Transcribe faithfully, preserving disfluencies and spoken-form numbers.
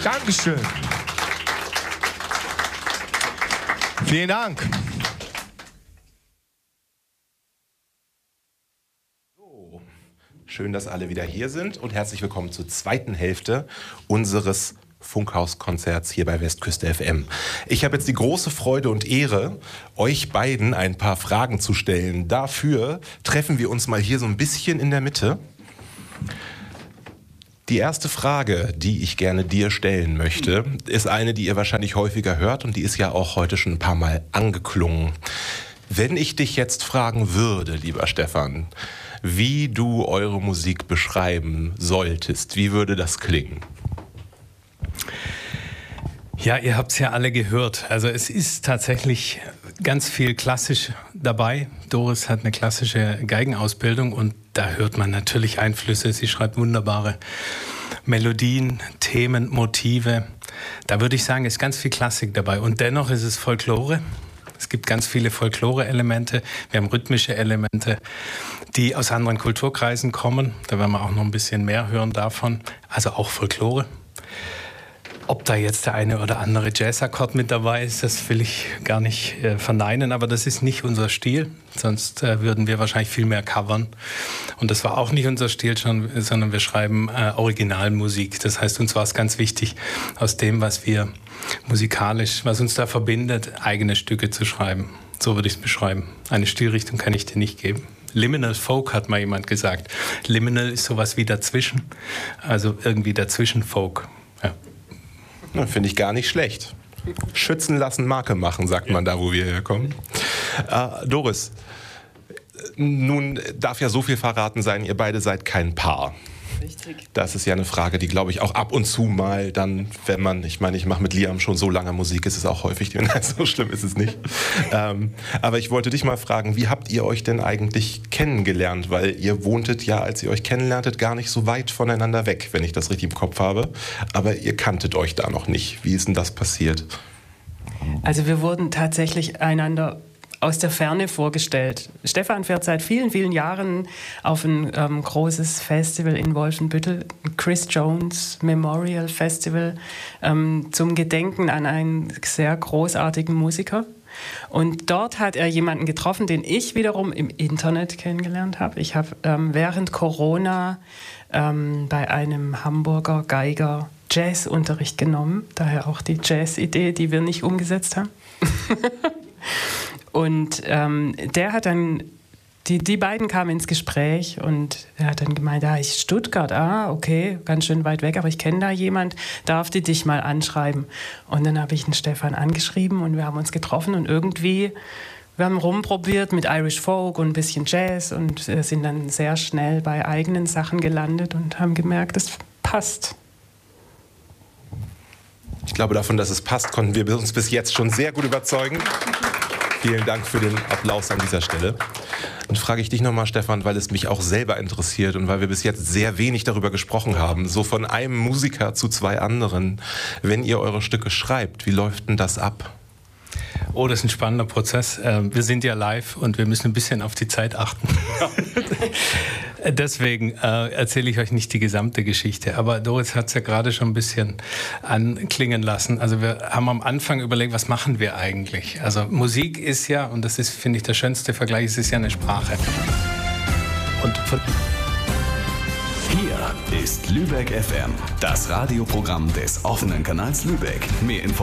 Dankeschön. Vielen Dank. So, schön, dass alle wieder hier sind und herzlich willkommen zur zweiten Hälfte unseres Funkhaus-Konzerts hier bei Westküste F M. Ich habe jetzt die große Freude und Ehre, euch beiden ein paar Fragen zu stellen. Dafür treffen wir uns mal hier so ein bisschen in der Mitte. Die erste Frage, die ich gerne dir stellen möchte, ist eine, die ihr wahrscheinlich häufiger hört und die ist ja auch heute schon ein paar Mal angeklungen. Wenn ich dich jetzt fragen würde, lieber Stefan, wie du eure Musik beschreiben solltest, wie würde das klingen? Ja, ihr habt es ja alle gehört. Also es ist tatsächlich ganz viel klassisch dabei. Doris hat eine klassische Geigenausbildung und da hört man natürlich Einflüsse. Sie schreibt wunderbare Melodien, Themen, Motive. Da würde ich sagen, ist ganz viel Klassik dabei. Und dennoch ist es Folklore. Es gibt ganz viele Folklore-Elemente. Wir haben rhythmische Elemente, die aus anderen Kulturkreisen kommen. Da werden wir auch noch ein bisschen mehr hören davon. Also auch Folklore. Ob da jetzt der eine oder andere Jazzakkord mit dabei ist, das will ich gar nicht äh, verneinen, aber das ist nicht unser Stil, sonst äh, würden wir wahrscheinlich viel mehr covern. Und das war auch nicht unser Stil, schon, sondern wir schreiben äh, Originalmusik. Das heißt, uns war es ganz wichtig, aus dem, was wir musikalisch, was uns da verbindet, eigene Stücke zu schreiben. So würde ich es beschreiben. Eine Stilrichtung kann ich dir nicht geben. Liminal Folk hat mal jemand gesagt. Liminal ist sowas wie dazwischen, also irgendwie dazwischen Folk. Ja. Finde ich gar nicht schlecht. Schützen lassen, Marke machen, sagt man da, wo wir herkommen. Äh, Doris, nun darf ja so viel verraten sein, ihr beide seid kein Paar. Richtig. Das ist ja eine Frage, die, glaube ich, auch ab und zu mal dann, wenn man, ich meine, ich mache mit Liam schon so lange Musik, ist es auch häufig, nein, so schlimm ist es nicht. ähm, aber ich wollte dich mal fragen, wie habt ihr euch denn eigentlich kennengelernt? Weil ihr wohntet ja, als ihr euch kennenlerntet, gar nicht so weit voneinander weg, wenn ich das richtig im Kopf habe. Aber ihr kanntet euch da noch nicht. Wie ist denn das passiert? Also wir wurden tatsächlich einander aus der Ferne vorgestellt. Stefan fährt seit vielen, vielen Jahren auf ein ähm, großes Festival in Wolfenbüttel, Chris Jones Memorial Festival, ähm, zum Gedenken an einen sehr großartigen Musiker. Und dort hat er jemanden getroffen, den ich wiederum im Internet kennengelernt habe. Ich habe ähm, während Corona ähm, bei einem Hamburger Geiger Jazzunterricht genommen. Daher auch die Jazz-Idee, die wir nicht umgesetzt haben. Und ähm, der hat dann, die, die beiden kamen ins Gespräch und er hat dann gemeint, ah, ich Stuttgart, ah, okay, ganz schön weit weg, aber ich kenne da jemand, darf die dich mal anschreiben? Und dann habe ich den Stefan angeschrieben und wir haben uns getroffen und irgendwie, wir haben rumprobiert mit Irish Folk und ein bisschen Jazz und sind dann sehr schnell bei eigenen Sachen gelandet und haben gemerkt, es passt. Ich glaube, davon, dass es passt, konnten wir uns bis jetzt schon sehr gut überzeugen. Vielen Dank für den Applaus an dieser Stelle. Und frage ich dich nochmal, Stefan, weil es mich auch selber interessiert und weil wir bis jetzt sehr wenig darüber gesprochen haben, so von einem Musiker zu zwei anderen. Wenn ihr eure Stücke schreibt, wie läuft denn das ab? Oh, das ist ein spannender Prozess. Wir sind ja live und wir müssen ein bisschen auf die Zeit achten. Deswegen äh, erzähle ich euch nicht die gesamte Geschichte. Aber Doris hat es ja gerade schon ein bisschen anklingen lassen. Also wir haben am Anfang überlegt, was machen wir eigentlich? Also Musik ist ja, und das ist, finde ich, der schönste Vergleich, es ist ja eine Sprache. Und von Hier ist Lübeck F M, das Radioprogramm des offenen Kanals Lübeck. Mehr Informationen